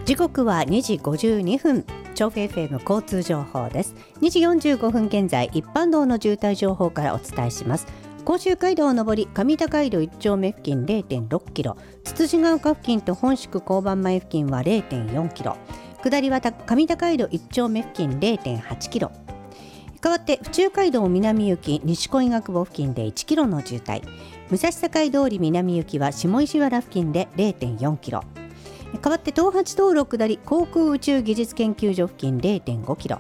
時刻は2時52分、調布 FM 交通情報です。2時45分現在、一般道の渋滞情報からお伝えします。甲州街道上り上田街道1丁目付近 0.6 キロ、つつじが丘付近と本宿交番前付近は 0.4 キロ、下りは上田街道1丁目付近 0.8 キロ、変わって府中街道南行き西小医学部付近で1キロの渋滞、武蔵境通り南行きは下石原付近で 0.4 キロ、変わって東八道路下り航空宇宙技術研究所付近 0.5 キロ、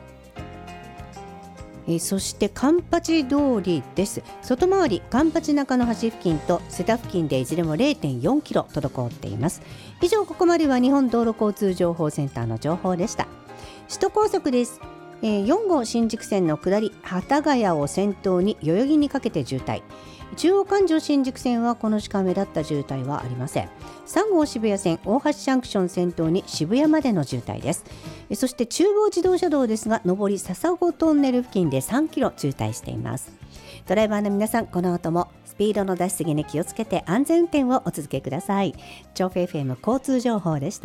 そして環八通りです。外回り環八中の橋付近と瀬田付近でいずれも 0.4 キロ滞っています。以上、ここまでは日本道路交通情報センターの情報でした。首都高速です。4号新宿線の下り幡ヶ谷を先頭に代々木にかけて渋滞、中央環状新宿線はこの時間目立った渋滞はありません。3号渋谷線大橋ジャンクション先頭に渋谷までの渋滞です。そして中央自動車道ですが、上り笹子トンネル付近で3キロ渋滞しています。ドライバーの皆さん、この後もスピードの出しすぎに気をつけて安全運転をお続けください。調布 FM 交通情報でした。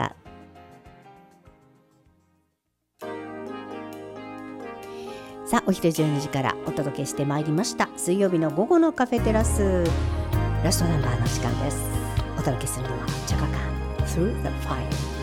さあ、お昼12時からお届けしてまいりました水曜日の午後のカフェテラス、ラストナンバーの時間です。お届けするのはチャカカン Through the Fire。